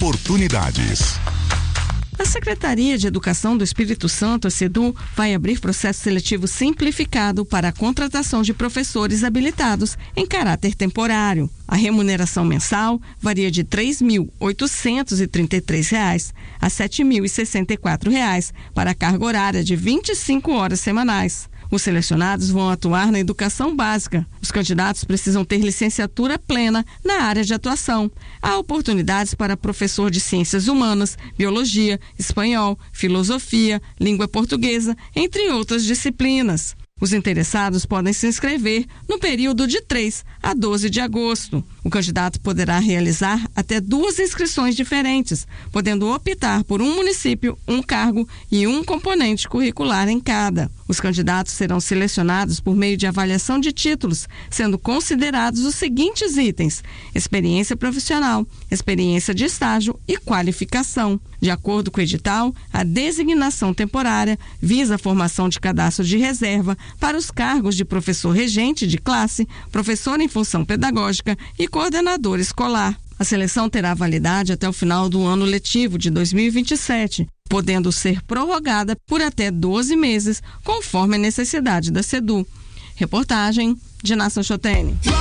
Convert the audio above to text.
oportunidades. A Secretaria de Educação do Espírito Santo, a SEDU, vai abrir processo seletivo simplificado para a contratação de professores habilitados em caráter temporário. A remuneração mensal varia de R$ 3.833 a R$ 7.064 para a carga horária de 25 horas semanais. Os selecionados vão atuar na educação básica. Os candidatos precisam ter licenciatura plena na área de atuação. Há oportunidades para professor de ciências humanas, biologia, espanhol, filosofia, língua portuguesa, entre outras disciplinas. Os interessados podem se inscrever no período de 3 a 12 de agosto. O candidato poderá realizar até 2 inscrições diferentes, podendo optar por um município, um cargo e um componente curricular em cada. Os candidatos serão selecionados por meio de avaliação de títulos, sendo considerados os seguintes itens: experiência profissional, experiência de estágio e qualificação. De acordo com o edital, a designação temporária visa a formação de cadastro de reserva para os cargos de professor regente de classe, professor em função pedagógica e coordenador escolar. A seleção terá validade até o final do ano letivo de 2027, podendo ser prorrogada por até 12 meses, conforme a necessidade da SEDU. Reportagem de Nação Chotene.